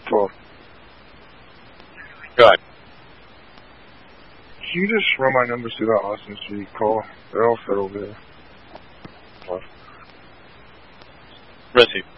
12. Go ahead. Can you just run my numbers through that Austin Street call? They're all set over there. 12. Receive.